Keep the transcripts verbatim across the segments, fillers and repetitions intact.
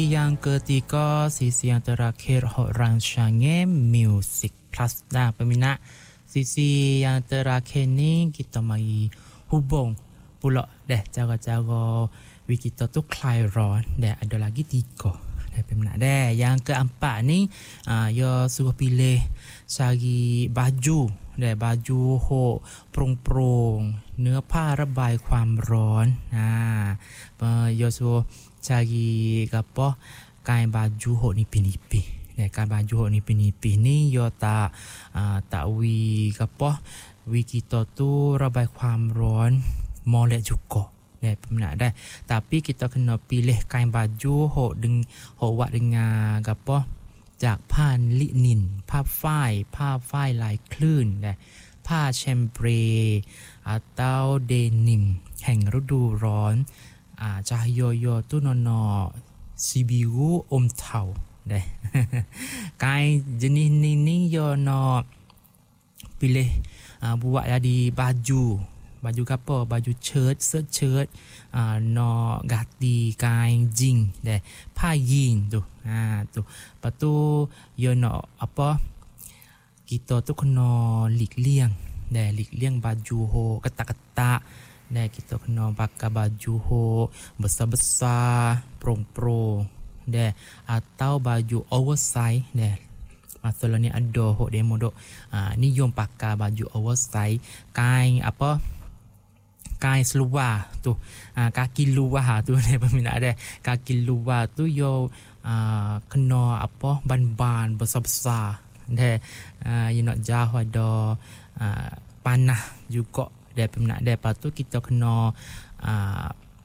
Yang ketiga, sisi yang terakhir hot rancangan Music Plus. Nah, peminat, sisi yang terakhir ni kita mari hubung pula deh cara-cara we kita tu clear on. Deh ada lagi tiga. Deh peminat deh. Yang keempat ni uh, ya suruh pilih cari baju. Deh baju hok prong-prong, เนื้อผ้าระบายความร้อนอ่าya suruh cari apa kain baju hok nipis-nipis. Ya kain baju hok nipis-nipis ni yo tak uh, tak wi apa wi kita tu rebai ความร้อน molek juga. Ya peminat dah. Tapi kita kena pilih kain baju hok deng hok buat dengan apa จากผ้าลินินผ้าฝ้ายผ้าฝ้ายลายคลื่นนะผ้าแชมเปร atau denim แห่งฤดูร้อนอ่า cahaya tu nono si biru om tau deh. Kain jenis ni ni yo no pilih uh, buat jadi baju baju apa baju shirt shirt shirt uh, no ganti kain jean deh ผ้ายีน tu ha tu lepas tu yo no apa kita tu kena หลีกเลี่ยง deh หลีกเลี่ยง baju ho ketat-ketat deh kita kena pakai baju ho besar-besar prong-prong deh atau baju oversize deh. Masalah ni ada hok demo dok uh, niom pakai baju oversize kain apa kain seluar tu uh, kaki luar tu ni peminat dia kaki luar tu yo uh, kena apa ban-ban besar-besar dia uh, you nak jauh ada uh, panah juga dia peminat dia. Lepas tu kita kena uh,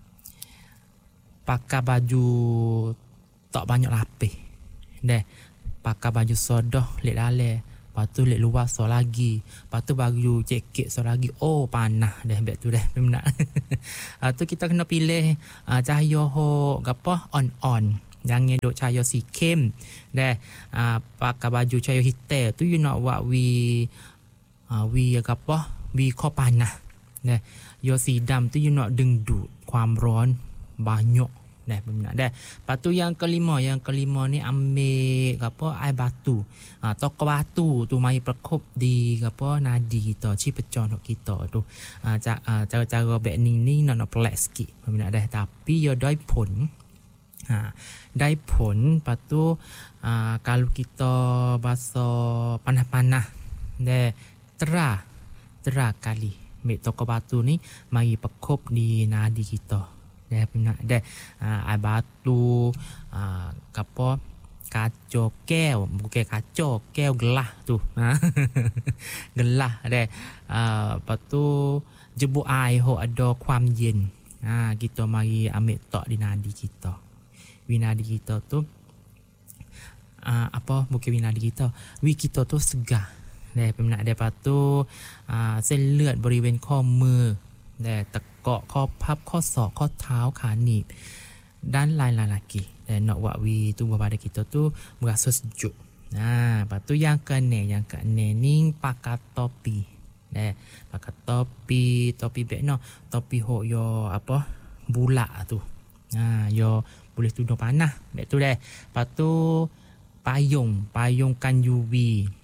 pakai baju tak banyak lapis dia pakai baju sodoh lek lale. Lepas tu lek luar so lagi. Lepas tu baju jaket so lagi. Oh panah dah bet tu dah peminat. Lepas tu kita kena pilih uh, cahaya ho apa on on. Jangan duk cahaya si kem dah uh, pakai baju cahaya hitam tu you nak buat we uh, we apa we kau panah dah. Yo si dam tu you nak ดึงดูด ความร้อน banyak dah peminat dah. Lepas tu yang kelima, yang kelima ni ambil apa air batu. Ha, toko batu tu mai perkop di apa nadi kita, cipecon kita tu. Ha, cara-caraแบบนี้นี่nak nak pelik sikit peminat dah. Tapi ya ได้ผล ha ได้ผล lepas tu ha, kalau kita basa panah-panah dah terah terah kali ambil toko batu ni mari perkop di nadi kita. Dah peminat dah uh, air batu uh, apa kaca แก้ว bukan kaca แก้ว gelas tu gelas dah uh, lepas tu jebuk air ho ada ความเย็น ha kita mari ambil tok di nadi kita. Wi nadi kita tu uh, apa bukan wi nadi kita wi kita tu segar dah peminat dah. Lepas tu uh, เส้นเลือดบริเวณข้อมือ แต่ตะเกาะข้อพับข้อศอกข้อเท้าขาหนีบด้านลายlelaki dan nak buat we tubuh badan kita tu berasa sejuk. Nah, lepas tu yang keenam, yang keenam ni pakai topi. Dah, pakai topi, topi beg no, topi hok yo apa? Bulat tu. Nah, yo boleh tudung panas. Beg tu dah. Lepas tu payung, payung kan U V.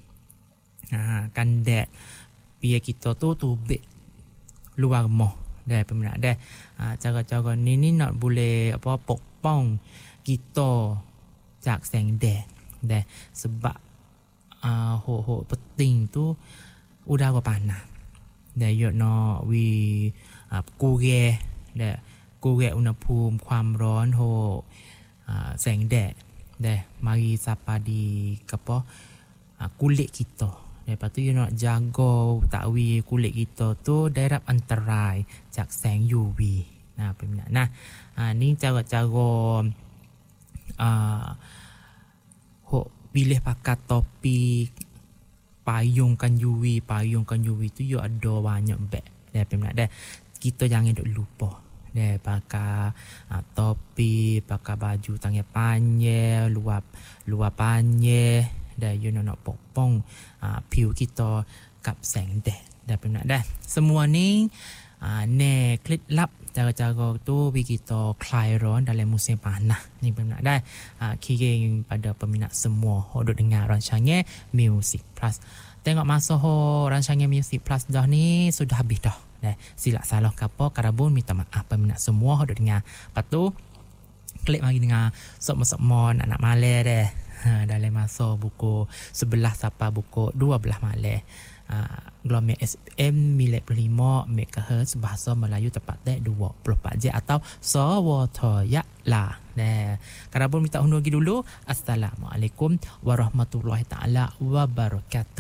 Ha, kan dek. Biar kita tu tubik luar rumah dah peminat dah. Ha, cara-cara ni ni nak boleh apa pokpong kita จากแสงแดด dah sebab uh, hok-hok penting tu udara panas dah yo nak we uh, kurang dah kurang อุณหภูมิความร้อนหก uh, แสงแดด dah mari sapa di apa uh, kulit kita. Lepas tu you nak jaga takwi kulit kita tu darab antarai จากแสง ยู วี nah peminat. Nah ha, ni cara-cara uh, hok pilih pakai topi payung kan U V, payung kan U V tu you ada banyak beg dah peminat dah. Kita jangan duk lupa dah pakai uh, topi, pakai baju tangan panjang, luar luar panjang dah you nak nak pokpong uh, ผิว kita กับแสงแดด dah peminat dah. Semua ni uh, ne เคล็ดลับ cara-cara tu bagi kita clear ron dalam musim panas ni peminat dah uh, kirim pada peminat semua duk dengar rancangan Music Plus. Tengok masa ho rancangan Music Plus dah ni sudah habis dah. Dah silap salah ke apa karabun minta maaf peminat semua duk dengar. Lepas tu klik mari dengar sok-sok anak malam deh. Ha, dalam masa buku sebelas sampai buku dua belas malam. Uh, gelombang S M sembilan puluh lima megahertz bahasa Melayu tepat dek dua puluh empat jam atau Sawataya lah. Nah, karena pun minta undur lagi dulu. Assalamualaikum warahmatullahi taala wabarakatuh.